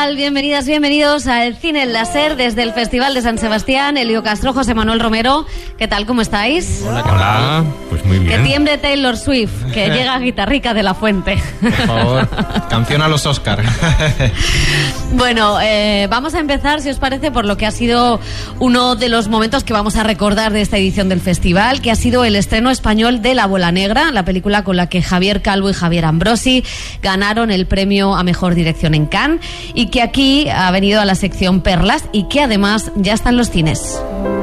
Bienvenidas, bienvenidos a El Cine en Láser desde el Festival de San Sebastián. Elio Castro, José Manuel Romero, ¿qué tal? ¿Cómo estáis? Hola, ¿qué tal? Pues muy bien. Que tiemble Taylor Swift, que llega Guitarrica de la Fuente. Por favor, canción a los Oscar. Bueno, vamos a empezar, si os parece, por lo que ha sido uno de los momentos que vamos a recordar de esta edición del festival, que ha sido el estreno español de La Bola Negra, la película con la que Javier Calvo y Javier Ambrosi ganaron el premio a Mejor Dirección en Cannes, y que aquí ha venido a la sección Perlas y que además ya está en los cines.